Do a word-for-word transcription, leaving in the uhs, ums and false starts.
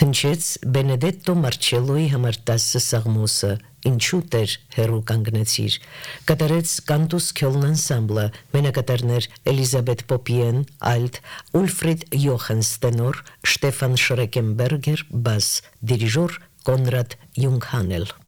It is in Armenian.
Հնչեց Բենեդետտո Մարչելլոյի համար տասը սաղմոսը, ինչու տեր հերու կանգնեցիր, կատարեց Կանտուս Քյոլն անսամբլը, մենակատարներ Էլիզաբեթ Պոպիեն, ալտ, Ուլֆրիդ Յոխանս տենոր, Շտեֆան Շրեկենբերգեր, բաս, դիրիժոր Կոնրադ Յունգհանել։